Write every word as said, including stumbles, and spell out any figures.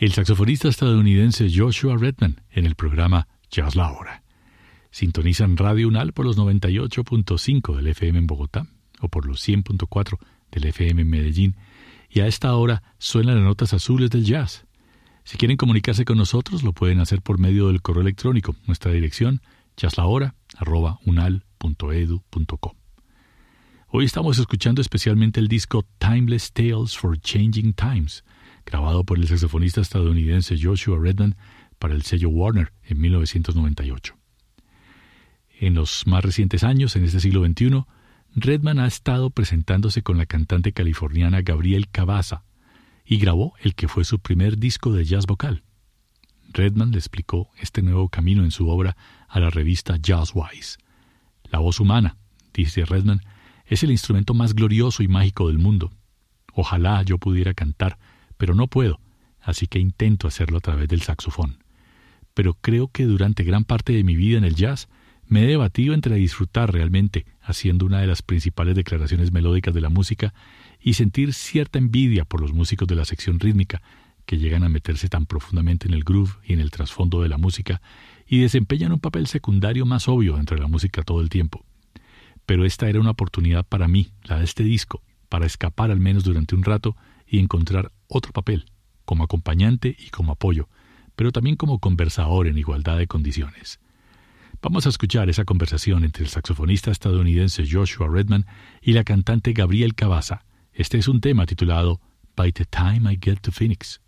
el saxofonista estadounidense Joshua Redman en el programa Jazz La Hora. Sintonizan Radio UNAL por los noventa y ocho punto cinco del F M en Bogotá o por los cien punto cuatro del F M en Medellín, y a esta hora suenan las notas azules del jazz. Si quieren comunicarse con nosotros, lo pueden hacer por medio del correo electrónico. Nuestra dirección, jazzlahora arroba unal punto edu punto co. Hoy estamos escuchando especialmente el disco Timeless Tales for Changing Times, grabado por el saxofonista estadounidense Joshua Redman para el sello Warner en mil novecientos noventa y ocho. En los más recientes años, en este siglo veintiuno, Redman ha estado presentándose con la cantante californiana Gabrielle Cavazza y grabó el que fue su primer disco de jazz vocal. Redman le explicó este nuevo camino en su obra a la revista Jazzwise. La voz humana, dice Redman, es el instrumento más glorioso y mágico del mundo. Ojalá yo pudiera cantar, pero no puedo, así que intento hacerlo a través del saxofón. Pero creo que durante gran parte de mi vida en el jazz me he debatido entre disfrutar realmente haciendo una de las principales declaraciones melódicas de la música y sentir cierta envidia por los músicos de la sección rítmica que llegan a meterse tan profundamente en el groove y en el trasfondo de la música y desempeñan un papel secundario más obvio dentro de la música todo el tiempo. Pero esta era una oportunidad para mí, la de este disco, para escapar al menos durante un rato y encontrar otro papel, como acompañante y como apoyo, pero también como conversador en igualdad de condiciones. Vamos a escuchar esa conversación entre el saxofonista estadounidense Joshua Redman y la cantante Gabrielle Cavazza. Este es un tema titulado By the Time I Get to Phoenix.